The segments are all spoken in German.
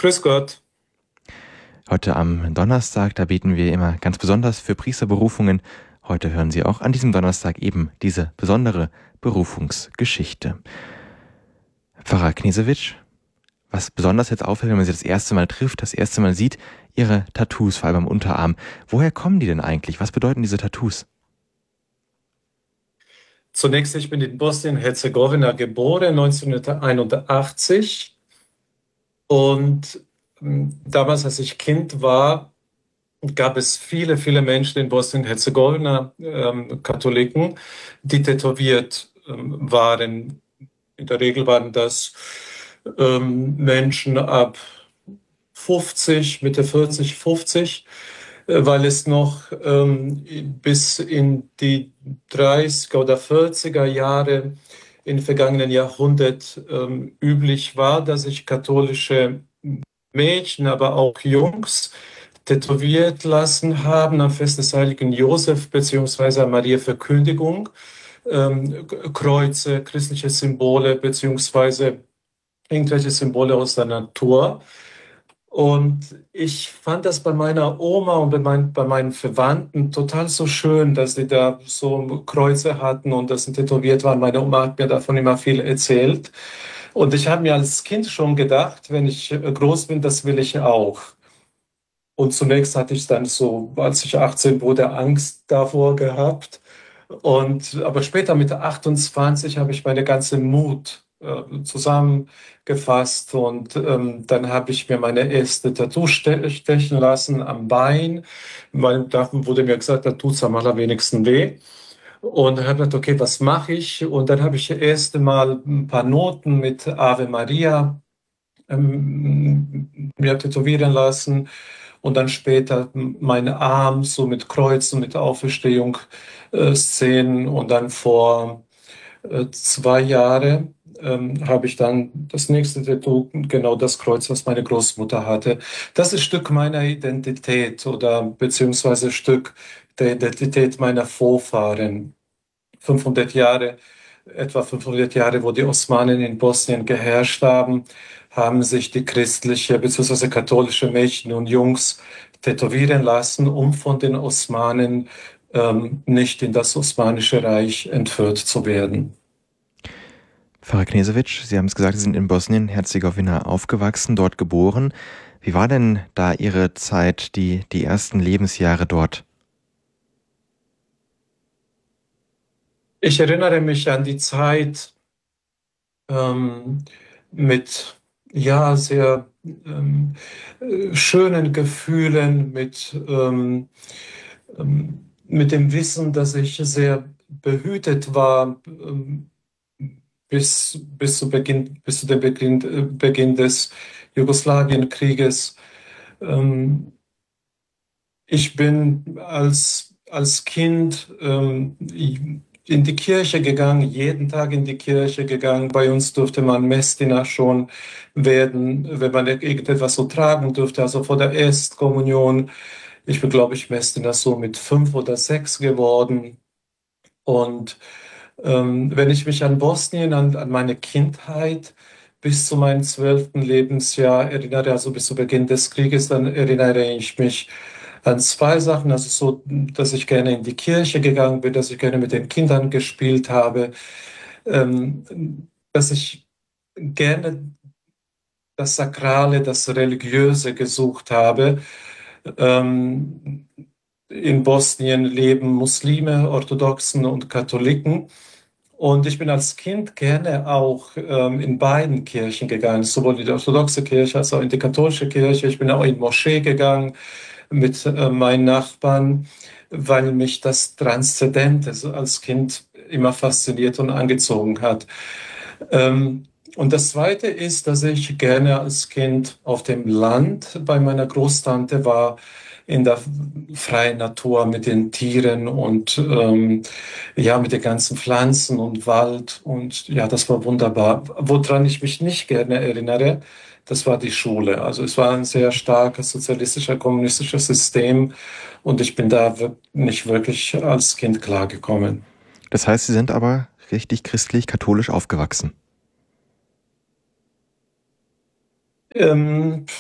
Grüß Gott. Heute am Donnerstag, da beten wir immer ganz besonders für Priesterberufungen. Heute hören Sie auch an diesem Donnerstag eben diese besondere Berufungsgeschichte. Pfarrer Knesewitsch, was besonders jetzt auffällt, wenn man Sie das erste Mal trifft, das erste Mal sieht, Ihre Tattoos, vor allem am Unterarm. Woher kommen die denn eigentlich? Was bedeuten diese Tattoos? Zunächst, ich bin in Bosnien-Herzegowina geboren, 1981. Und damals, als ich Kind war, gab es viele, viele Menschen in Bosnien-Herzegowina, Katholiken, die tätowiert waren. In der Regel waren das Menschen ab 50, Mitte 40, 50, weil es noch bis in die 30er oder 40er Jahre im vergangenen Jahrhundert üblich war, dass sich katholische Mädchen, aber auch Jungs tätowiert lassen haben am Fest des heiligen Josef beziehungsweise an Maria Verkündigung, Kreuze, christliche Symbole beziehungsweise irgendwelche Symbole aus der Natur. Und ich fand das bei meiner Oma und bei meinen Verwandten total so schön, dass sie da so Kreuze hatten und das tätowiert waren. Meine Oma hat mir davon immer viel erzählt. Und ich habe mir als Kind schon gedacht, wenn ich groß bin, das will ich auch. Und zunächst hatte ich dann so, als ich 18 wurde, Angst davor gehabt. Aber später mit 28 habe ich meine ganze Mut zusammengefasst und dann habe ich mir meine erste Tattoo stechen lassen am Bein. Da wurde mir gesagt, da tut es am allerwenigsten weh. Und dann habe ich gedacht, okay, was mache ich? Und dann habe ich das erste Mal ein paar Noten mit Ave Maria mir tätowieren lassen und dann später meinen Arm so mit Kreuz und mit Auferstehung Szenen und dann vor 2 Jahre habe ich dann das nächste Tattoo, genau das Kreuz, was meine Großmutter hatte. Das ist Stück meiner Identität oder beziehungsweise Stück der Identität meiner Vorfahren. 500 Jahre, etwa 500 Jahre, wo die Osmanen in Bosnien geherrscht haben, haben sich die christliche bzw. katholische Mädchen und Jungs tätowieren lassen, um von den Osmanen nicht in das Osmanische Reich entführt zu werden. Pfarrer Knesewitsch, Sie haben es gesagt, Sie sind in Bosnien-Herzegowina aufgewachsen, dort geboren. Wie war denn da Ihre Zeit, die ersten Lebensjahre dort? Ich erinnere mich an die Zeit mit ja sehr schönen Gefühlen, mit dem Wissen, dass ich sehr behütet war bis zu dem Beginn des Jugoslawienkrieges. Ähm, Ich bin als Kind in die Kirche gegangen, jeden Tag in die Kirche gegangen. Bei uns durfte man Messdiener schon werden, wenn man irgendetwas so tragen durfte, also vor der Erstkommunion. Ich bin, glaube ich, Messdiener so mit 5 oder 6 geworden. Und wenn ich mich an Bosnien, an meine Kindheit bis zu meinem 12. Lebensjahr erinnere, also bis zu Beginn des Krieges, dann erinnere ich mich an 2 Sachen. Also so, dass ich gerne in die Kirche gegangen bin, dass ich gerne mit den Kindern gespielt habe, dass ich gerne das Sakrale, das Religiöse gesucht habe. Ähm, in Bosnien leben Muslime, Orthodoxen und Katholiken. Und ich bin als Kind gerne auch in beiden Kirchen gegangen, sowohl in die orthodoxe Kirche als auch in die katholische Kirche. Ich bin auch in die Moschee gegangen mit meinen Nachbarn, weil mich das Transzendente so als Kind immer fasziniert und angezogen hat. Und das Zweite ist, dass ich gerne als Kind auf dem Land bei meiner Großtante war, in der freien Natur mit den Tieren und ja, mit den ganzen Pflanzen und Wald. Und ja, das war wunderbar. Woran ich mich nicht gerne erinnere, das war die Schule. Also es war ein sehr starkes sozialistischer, kommunistisches System und ich bin da nicht wirklich als Kind klargekommen. Das heißt, Sie sind aber richtig christlich-katholisch aufgewachsen. Ähm,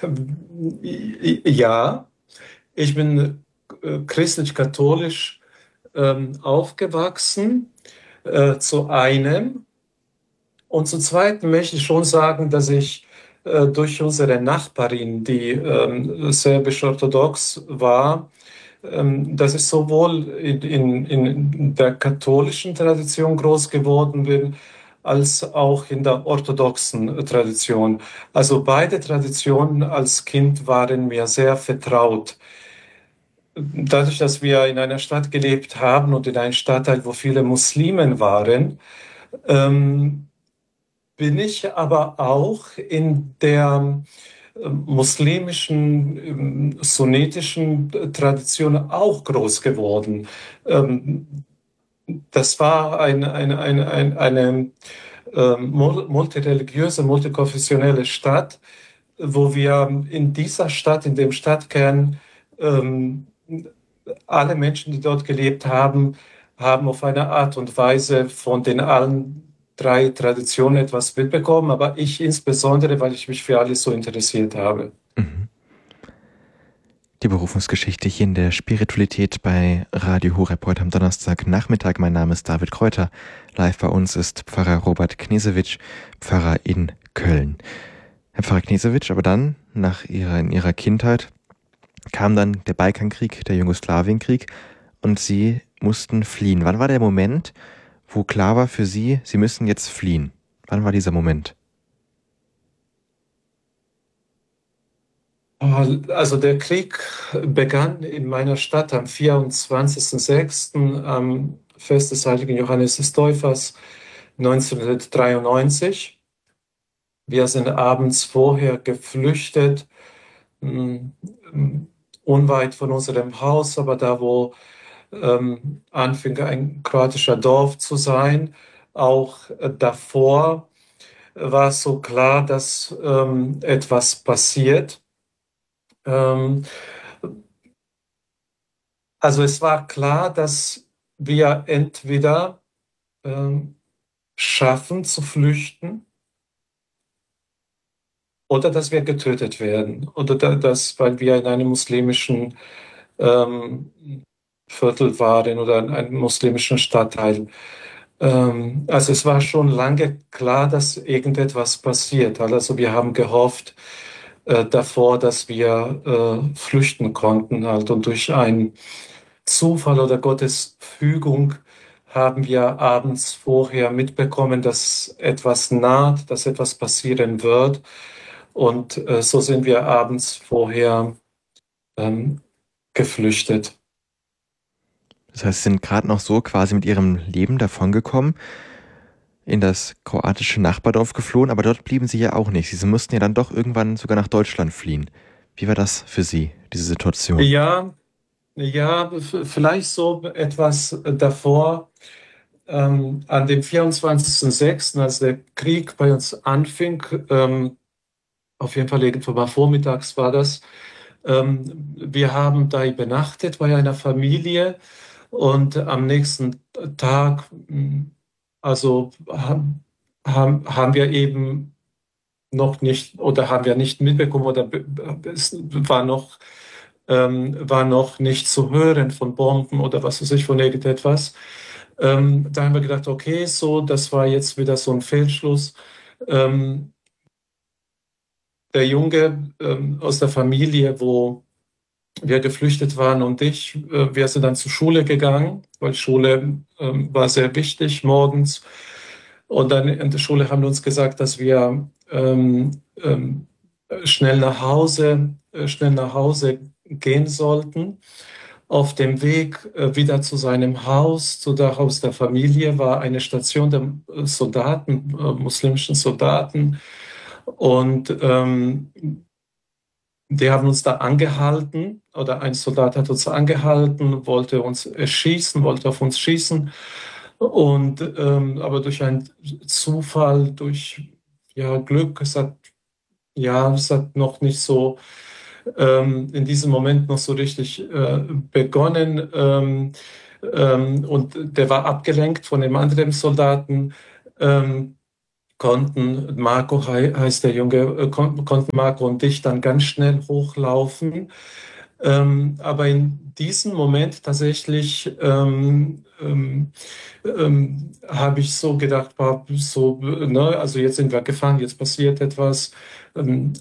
Ja, ich bin christlich-katholisch aufgewachsen, zu einem. Und zum Zweiten möchte ich schon sagen, dass ich durch unsere Nachbarin, die serbisch-orthodox war, dass ich sowohl in der katholischen Tradition groß geworden bin, als auch in der orthodoxen Tradition. Also beide Traditionen als Kind waren mir sehr vertraut. Dadurch, dass wir in einer Stadt gelebt haben und in einem Stadtteil, wo viele Muslimen waren, ähm, bin ich aber auch in der muslimischen, sunnitischen Tradition auch groß geworden. Ähm, Das war eine multireligiöse, multikonfessionelle Stadt, wo wir in dieser Stadt, in dem Stadtkern, ähm, alle Menschen, die dort gelebt haben, haben auf eine Art und Weise von den allen drei Traditionen etwas mitbekommen, aber ich insbesondere, weil ich mich für alles so interessiert habe. Mhm. Die Berufungsgeschichte hier in der Spiritualität bei Radio Horeb heute am Donnerstagnachmittag. Mein Name ist David Kräuter. Live bei uns ist Pfarrer Robert Knesewitsch, Pfarrer in Köln. Herr Pfarrer Knesewitsch, aber dann, in Ihrer Kindheit, kam dann der Balkankrieg, der Jugoslawienkrieg und Sie mussten fliehen. Wann war der Moment, wo klar war für Sie, Sie müssen jetzt fliehen? Wann war dieser Moment? Also der Krieg begann in meiner Stadt am 24.06. am Fest des heiligen Johannes des Täufers 1993. Wir sind abends vorher geflüchtet, mh, unweit von unserem Haus, aber da, wo anfing ein kroatischer Dorf zu sein. Auch davor war es so klar, dass etwas passiert. Ähm, also es war klar, dass wir entweder ähm, schaffen zu flüchten oder dass wir getötet werden. Oder dass, weil wir in einem muslimischen ähm, Viertel waren oder in einem muslimischen Stadtteil. Also es war schon lange klar, dass irgendetwas passiert. Also wir haben gehofft davor, dass wir flüchten konnten. Halt. Und durch einen Zufall oder Gottes Fügung haben wir abends vorher mitbekommen, dass etwas naht, dass etwas passieren wird. Und so sind wir abends vorher ähm, geflüchtet. Das heißt, Sie sind gerade noch so quasi mit Ihrem Leben davongekommen, in das kroatische Nachbardorf geflohen, aber dort blieben Sie ja auch nicht. Sie mussten ja dann doch irgendwann sogar nach Deutschland fliehen. Wie war das für Sie, diese Situation? Ja, ja, vielleicht so etwas davor. An dem 24.06., als der Krieg bei uns anfing, auf jeden Fall irgendwann mal vormittags war das, wir haben da übernachtet bei einer Familie und am nächsten Tag, also haben wir eben noch nicht oder haben wir nicht mitbekommen oder es war noch nicht zu hören von Bomben oder was weiß ich, von irgendetwas. Da haben wir gedacht, okay, so, das war jetzt wieder so ein Fehlschluss. Ähm, Der Junge aus der Familie, wo wir geflüchtet waren und ich, wir sind dann zur Schule gegangen, weil Schule war sehr wichtig morgens. Und dann in der Schule haben wir uns gesagt, dass wir schnell nach Hause gehen sollten. Auf dem Weg wieder zu seinem Haus, zu der Haus der Familie, war eine Station der Soldaten, muslimischen Soldaten. Und die haben uns da angehalten, oder ein Soldat hat uns angehalten, wollte uns erschießen, wollte auf uns schießen. Und aber durch einen Zufall, durch ja, Glück, es hat noch nicht so in diesem Moment noch so richtig begonnen. Und der war abgelenkt von dem anderen Soldaten. Marco heißt der Junge, konnten Marco und ich dann ganz schnell hochlaufen. Aber in diesem Moment tatsächlich habe ich so gedacht, boah, so, ne, also jetzt sind wir gefangen, jetzt passiert etwas. Ähm,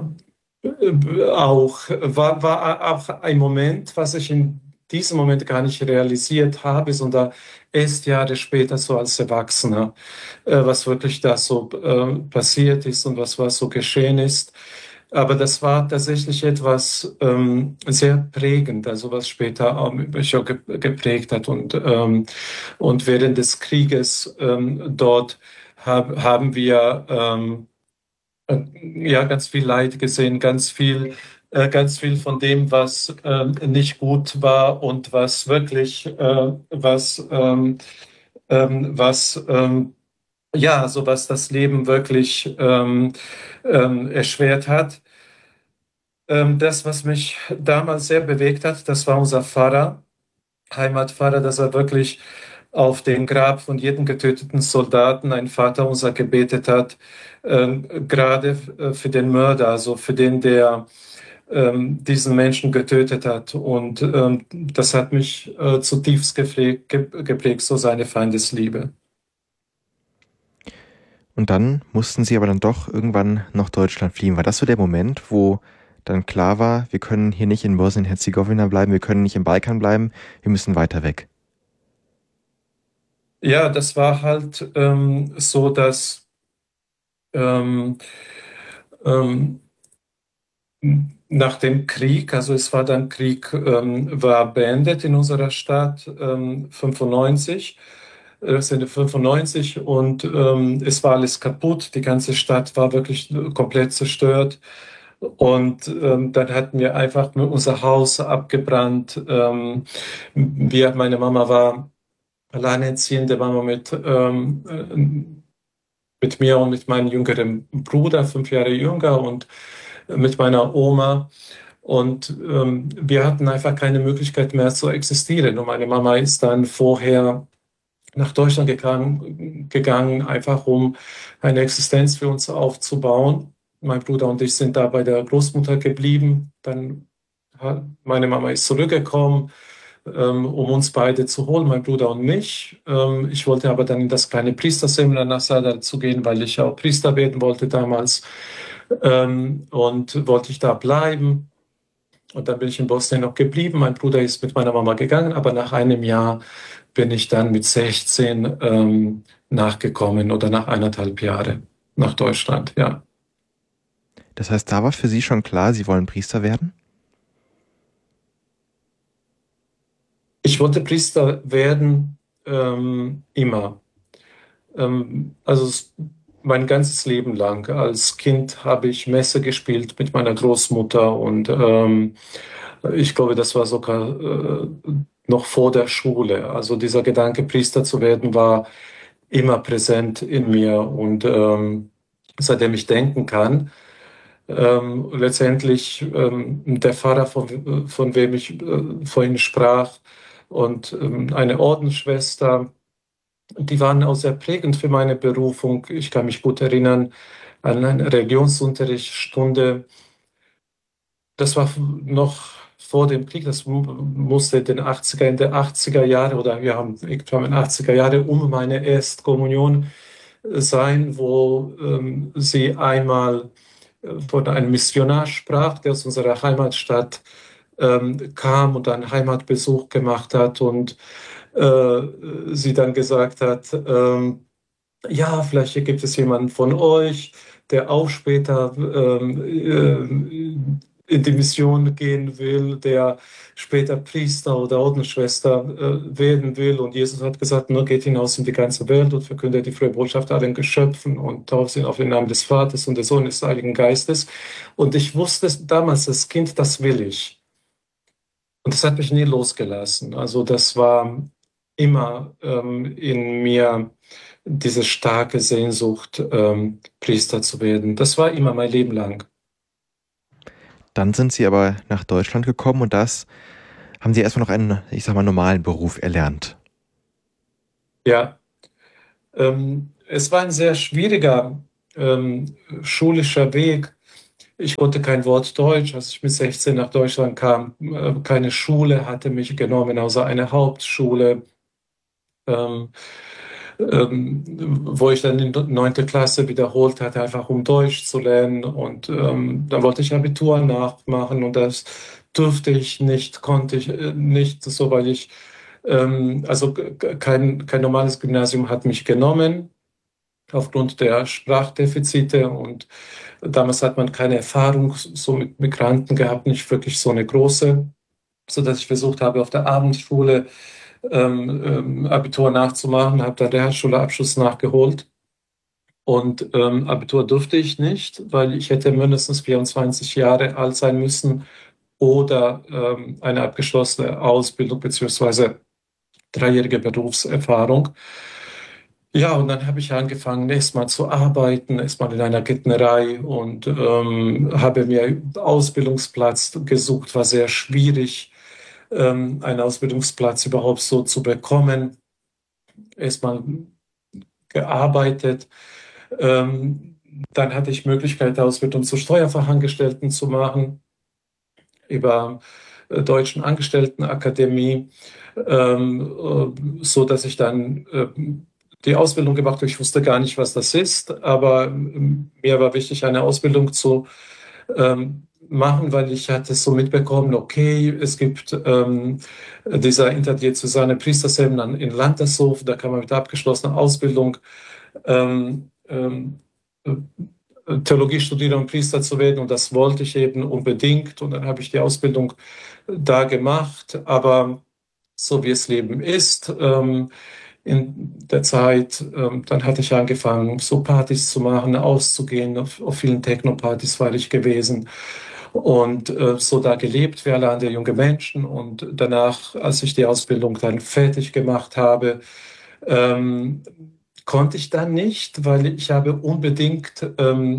war auch ein Moment, was ich in diesem Moment gar nicht realisiert habe, sondern erst Jahre später so als Erwachsener, was wirklich da so passiert ist und was so geschehen ist. Aber das war tatsächlich etwas sehr prägend, also was später auch mich auch geprägt hat. Und während des Krieges dort haben wir ja, ganz viel Leid gesehen, ganz viel von dem, was nicht gut war und was wirklich, was, ja, also was das Leben wirklich erschwert hat. Das, was mich damals sehr bewegt hat, das war unser Pfarrer, Heimatpfarrer, dass er wirklich auf dem Grab von jedem getöteten Soldaten ein Vaterunser gebetet hat, gerade für den Mörder, also für den, der diesen Menschen getötet hat. Und das hat mich zutiefst geprägt, so seine Feindesliebe. Und dann mussten Sie aber dann doch irgendwann nach Deutschland fliehen. War das so der Moment, wo dann klar war, wir können hier nicht in Bosnien-Herzegowina bleiben, wir können nicht im Balkan bleiben, wir müssen weiter weg? Ja, das war halt so, dass ähm, ähm, nach dem Krieg, also es war dann Krieg, war beendet in unserer Stadt 95, sind 95 und es war alles kaputt. Die ganze Stadt war wirklich komplett zerstört. Und dann hatten wir einfach nur unser Haus abgebrannt. Meine Mama war alleinerziehende Mama mit mir und mit meinem jüngeren Bruder, 5 Jahre jünger und mit meiner Oma. Und wir hatten einfach keine Möglichkeit mehr zu existieren. Und meine Mama ist dann vorher nach Deutschland gegangen, einfach um eine Existenz für uns aufzubauen. Mein Bruder und ich sind da bei der Großmutter geblieben. Dann meine Mama ist zurückgekommen, um uns beide zu holen, mein Bruder und mich. Ich wollte aber dann in das kleine Priesterseminar nach Sadar zu gehen, weil ich auch Priester werden wollte damals. Und wollte ich da bleiben. Und dann bin ich in Bosnien noch geblieben. Mein Bruder ist mit meiner Mama gegangen, aber nach einem Jahr bin ich dann mit 16 nachgekommen oder nach 1,5 Jahre nach Deutschland, ja. Das heißt, da war für Sie schon klar, Sie wollen Priester werden? Ich wollte Priester werden immer. Also mein ganzes Leben lang. Als Kind habe ich Messe gespielt mit meiner Großmutter und ich glaube, das war sogar noch vor der Schule. Also dieser Gedanke, Priester zu werden, war immer präsent in mir und seitdem ich denken kann. Letztendlich der Pfarrer, von wem ich vorhin sprach, und eine Ordensschwester, die waren auch sehr prägend für meine Berufung. Ich kann mich gut erinnern an eine Religionsunterrichtsstunde. Das war noch vor dem Krieg, das musste in der 80er Jahre oder wir haben irgendwann in den 80er Jahre um meine Erstkommunion sein, wo sie einmal von einem Missionar sprach, der aus unserer Heimatstadt kam und einen Heimatbesuch gemacht hat und äh, sie dann gesagt hat, ja, vielleicht gibt es jemanden von euch, der auch später in die Mission gehen will, der später Priester oder Ordensschwester werden will. Und Jesus hat gesagt, nur geht hinaus in die ganze Welt und verkündet die frohe Botschaft allen Geschöpfen und tauft sie auf den Namen des Vaters und des Sohnes des Heiligen Geistes. Und ich wusste damals als Kind, das will ich. Und das hat mich nie losgelassen. Also das war immer in mir diese starke Sehnsucht, Priester zu werden. Das war immer mein Leben lang. Dann sind Sie aber nach Deutschland gekommen und das haben Sie erstmal noch einen, ich sag mal, normalen Beruf erlernt. Ja, ähm, es war ein sehr schwieriger schulischer Weg. Ich konnte kein Wort Deutsch, als ich mit 16 nach Deutschland kam. Keine Schule hatte mich genommen, außer eine Hauptschule, ähm, wo ich dann in die 9. Klasse wiederholt hatte, einfach um Deutsch zu lernen. Und dann wollte ich Abitur nachmachen und das durfte ich nicht, konnte ich nicht, so weil ich, also kein normales Gymnasium hat mich genommen aufgrund der Sprachdefizite, und damals hat man keine Erfahrung so mit Migranten gehabt, nicht wirklich so eine große, so dass ich versucht habe, auf der Abendschule Abitur nachzumachen, habe dann Realschulabschluss nachgeholt, und Abitur durfte ich nicht, weil ich hätte mindestens 24 Jahre alt sein müssen oder eine abgeschlossene Ausbildung beziehungsweise dreijährige Berufserfahrung. Ja, und dann habe ich angefangen, erstmal zu arbeiten, erstmal in einer Gärtnerei, und habe mir einen Ausbildungsplatz gesucht. War sehr schwierig, einen Ausbildungsplatz überhaupt so zu bekommen. Erstmal gearbeitet. Ähm, Dann hatte ich Möglichkeit, Ausbildung zur Steuerfachangestellten zu machen über Deutschen Angestelltenakademie, so dass ich dann die Ausbildung gemacht habe. Ich wusste gar nicht, was das ist, aber mir war wichtig, eine Ausbildung zu machen, weil ich hatte so mitbekommen, okay, es gibt dieser interdiözesane Priesterseminar in Landershof, da kann man mit abgeschlossener Ausbildung ähm, ähm, Theologie studieren und Priester zu werden, und das wollte ich eben unbedingt, und dann habe ich die Ausbildung da gemacht, aber so wie es Leben ist, in der Zeit, dann hatte ich angefangen, so Partys zu machen, auszugehen. Auf vielen Techno-Partys war ich gewesen und so da gelebt wie alle anderen junge Menschen. Und danach, als ich die Ausbildung dann fertig gemacht habe, ähm, konnte ich dann nicht, weil ich habe unbedingt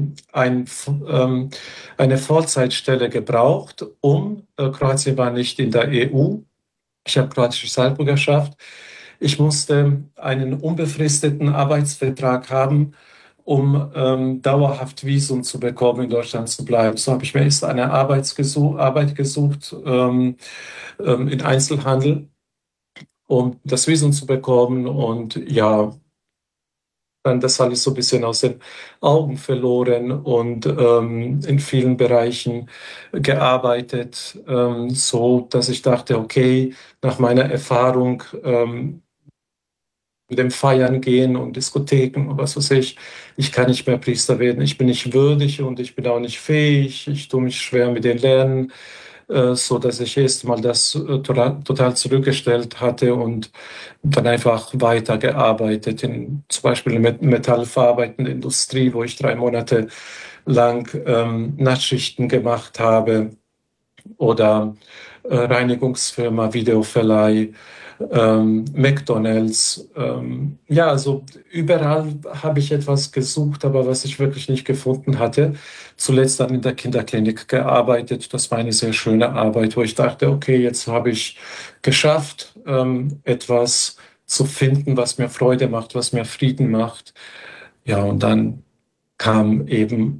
eine Vollzeitstelle gebraucht, Kroatien war nicht in der EU. Ich habe kroatische Staatsbürgerschaft. Ich musste einen unbefristeten Arbeitsvertrag haben, um dauerhaft Visum zu bekommen, in Deutschland zu bleiben. So habe ich mir erst eine Arbeit gesucht im Einzelhandel, um das Visum zu bekommen. Und ja, dann das alles so ein bisschen aus den Augen verloren und in vielen Bereichen gearbeitet, so dass ich dachte, okay, nach meiner Erfahrung mit dem Feiern gehen und Diskotheken und was weiß ich kann nicht mehr Priester werden. Ich bin nicht würdig und ich bin auch nicht fähig. Ich tue mich schwer mit den Lernen, so dass ich erst mal das total zurückgestellt hatte und dann einfach weitergearbeitet in zum Beispiel in metallverarbeitenden Industrie, wo ich 3 Monate lang Nachtschichten gemacht habe, oder Reinigungsfirma, Videoverleih, McDonald's. Ja, also überall habe ich etwas gesucht, aber was ich wirklich nicht gefunden hatte. Zuletzt dann in der Kinderklinik gearbeitet. Das war eine sehr schöne Arbeit, wo ich dachte, okay, jetzt habe ich geschafft, etwas zu finden, was mir Freude macht, was mir Frieden macht. Ja, und dann kam eben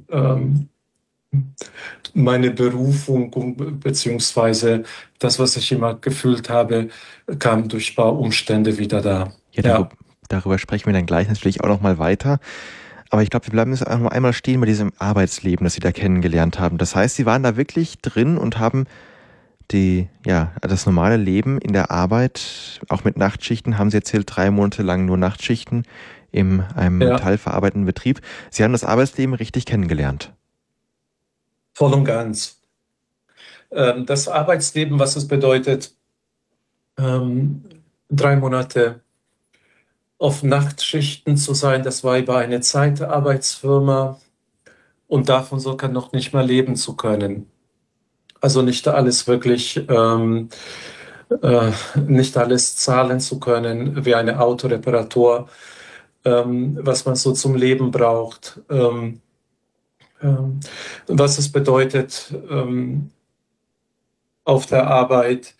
meine Berufung beziehungsweise das, was ich immer gefühlt habe, kam durch ein paar Umstände wieder da. Ja, Ja, darüber sprechen wir dann gleich natürlich auch noch mal weiter. Aber ich glaube, wir bleiben jetzt auch noch einmal stehen bei diesem Arbeitsleben, das Sie da kennengelernt haben. Das heißt, Sie waren da wirklich drin und haben das normale Leben in der Arbeit, auch mit Nachtschichten, haben Sie erzählt, 3 Monate lang nur Nachtschichten in einem ja, metallverarbeitenden Betrieb. Sie haben das Arbeitsleben richtig kennengelernt. voll und ganz. Das Arbeitsleben, was es bedeutet, ähm, 3 Monate auf Nachtschichten zu sein, das war über eine Zeitarbeitsfirma, und davon sogar noch nicht mal leben zu können. Also nicht alles wirklich, nicht alles zahlen zu können wie eine Autoreparatur, was man so zum Leben braucht, ähm, was es bedeutet, auf der Arbeit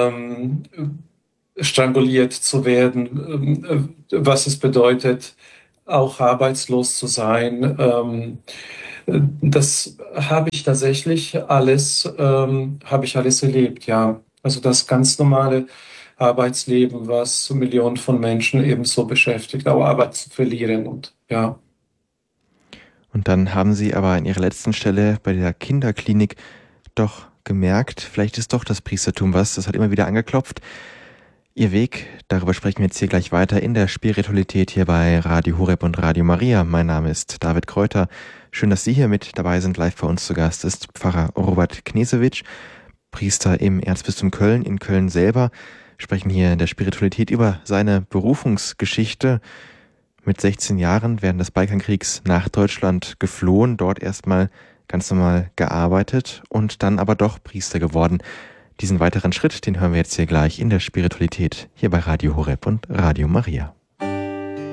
stranguliert zu werden, was es bedeutet, auch arbeitslos zu sein. Das habe ich alles erlebt, ja. Also das ganz normale Arbeitsleben, was Millionen von Menschen ebenso beschäftigt, auch Arbeit zu verlieren und ja. Und dann haben Sie aber in Ihrer letzten Stelle bei der Kinderklinik doch gemerkt, vielleicht ist doch das Priestertum was, das hat immer wieder angeklopft. Ihr Weg, darüber sprechen wir jetzt hier gleich weiter in der Spiritualität hier bei Radio Horeb und Radio Maria. Mein Name ist David Kräuter. Schön, dass Sie hier mit dabei sind. Live bei uns zu Gast ist Pfarrer Robert Knesewitsch, Priester im Erzbistum Köln, in Köln selber. Wir sprechen hier in der Spiritualität über seine Berufungsgeschichte. Mit 16 Jahren während des Balkankriegs nach Deutschland geflohen, dort erstmal ganz normal gearbeitet und dann aber doch Priester geworden. Diesen weiteren Schritt, den hören wir jetzt hier gleich in der Spiritualität hier bei Radio Horeb und Radio Maria.